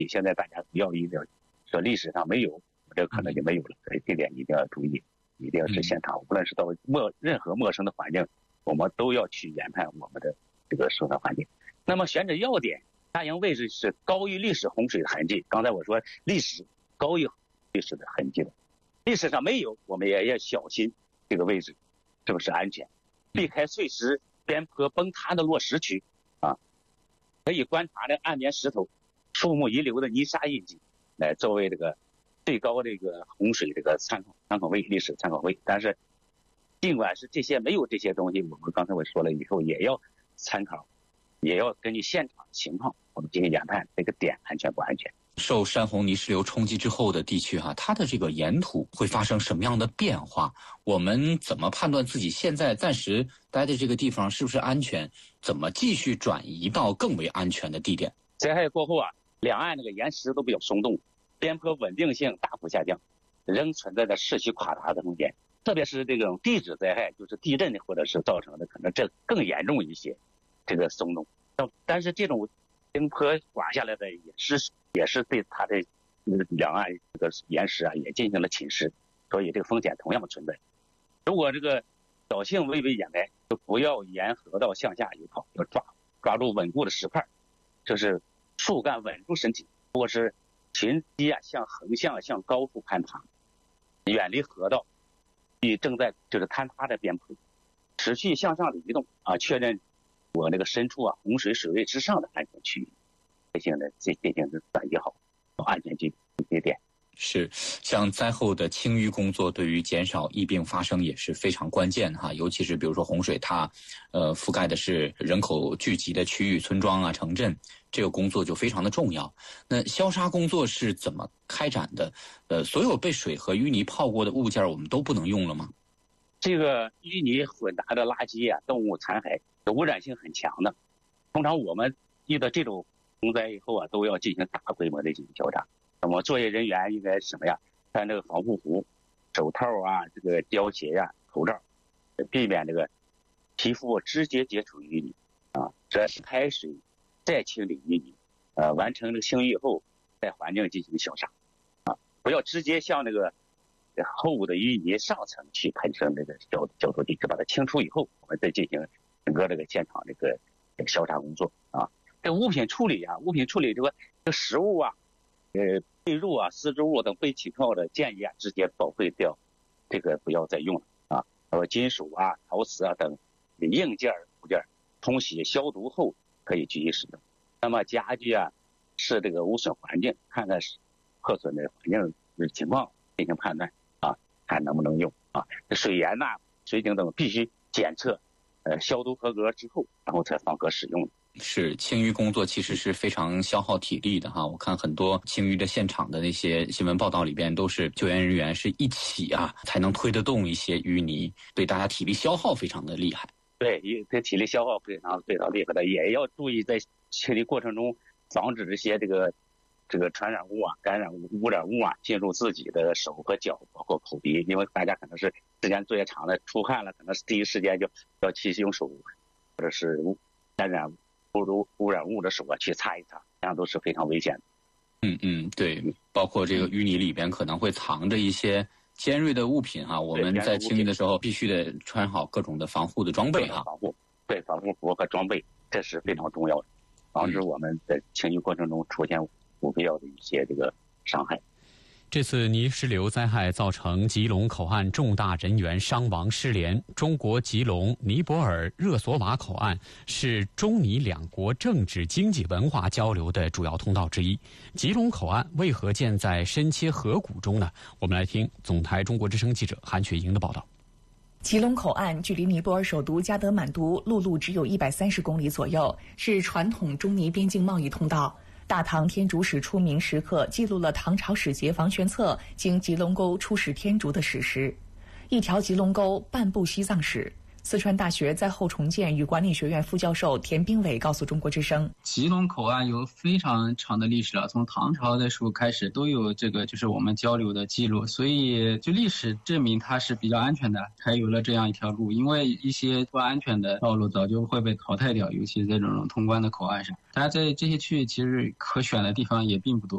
现在大家不要一定说历史上没有，这可能就没有了，所以这点一定要注意，一定要是现场，无论是到任何陌生的环境，我们都要去研判我们的这个生产环境。那么选址要点，大营位置是高于历史洪水的痕迹。刚才我说历史高于历史的痕迹的，历史上没有，我们也要小心这个位置是不是安全，避开碎石、边坡崩塌的落石区啊，可以观察的岸边石头、树木遗留的泥沙印记，来作为这个最高这个洪水这个参考位、历史参考位。但是尽管是这些没有这些东西，我们刚才我说了以后也要参考，也要根据现场情况我们进行研判这个点安全不安全。 受山洪泥石流冲击之后的地区它的这个沿途会发生什么样的变化？我们怎么判断自己现在暂时待的这个地方是不是安全？怎么继续转移到更为安全的地点？ 灾害过后两岸那个岩石都比较松动，边坡稳定性大幅下降，仍存在着市区垮塌的风险。特别是这种地质灾害，就是地震或者是造成的，可能这更严重一些，这个松动。但是这种边坡垮下来的也是对它的两岸这个岩石也进行了侵蚀，所以这个风险同样存在。如果这个侥幸微微掩埋，就不要沿河道向下游跑，要抓住稳固的石块，就是树干稳住身体，或是群机向横向向高处攀爬，远离河道与正在就是坍塌的边坡，持续向上的移动确认我那个深处洪水水位之上的安全区域，进行的转移好安全地点。 是，像灾后的清淤工作对于减少疫病发生也是非常关键尤其是比如说洪水它覆盖的是人口聚集的区域、村庄城镇，这个工作就非常的重要。那消杀工作是怎么开展的？所有被水和淤泥泡过的物件我们都不能用了吗？ 这个淤泥混杂的垃圾动物残骸污染性很强的，通常我们遇到这种洪灾以后都要进行大规模的进行调查。那么作业人员应该什么穿这个防护服、手套这个胶鞋口罩，避免这个皮肤直接接触淤泥这开水再清理淤泥，完成这个清淤以后在环境进行消杀不要直接向那个厚的淤泥上层去喷射那个消毒剂，把它清除以后，我们再进行整个这个现场这个消杀工作这物品处理这个食物被褥丝织物等被起泡的建议直接报废掉，这个不要再用了金属陶瓷等硬件物件冲洗消毒后可以继续使用。那么家具是这个无损环境，看看破损的环境情况进行判断看能不能用水盐水井等必须检测消毒合格之后，然后才放壳使用。 是，清淤工作其实是非常消耗体力的我看很多清淤的现场的那些新闻报道里边，都是救援人员是一起才能推得动一些淤泥，对大家体力消耗非常的厉害。 对，这体力消耗非常厉害的，也要注意在清理过程中防止这些这个传染物感染物、污染物进入自己的手和脚，包括口鼻，因为大家可能是时间作业长了，出汗了，可能是第一时间就要去用手或者是感染污染物的手去擦一擦，这样都是非常危险的。 对，包括这个淤泥里边可能会藏着一些尖锐的物品我们在清理的时候必须得穿好各种的防护的装备防护服和装备，这是非常重要的，防止我们在清理过程中出现不必要的一些这个伤害。 这次泥石流灾害造成吉隆口岸重大人员伤亡失联。中国吉隆、尼泊尔、热索瓦口岸是中尼两国政治、经济、文化交流的主要通道之一。吉隆口岸为何建在深切河谷中呢？我们来听总台中国之声记者韩雪莹的报道。 吉隆口岸距离尼泊尔首都加德满都陆路只有130公里左右，是传统中尼边境贸易通道。大唐天竺史出名时刻记录了唐朝使节王玄策经吉隆沟出使天竺的史实。一条吉隆沟，半部西藏史。四川大学灾后重建与管理学院副教授田兵伟告诉中国之声， 吉隆口岸有非常长的历史了，从唐朝的时候开始都有这个就是我们交流的记录，所以就历史证明它是比较安全的，才有了这样一条路。因为一些不安全的道路早就会被淘汰掉，尤其在这种通关的口岸上，大家在这些区域其实可选的地方也并不多。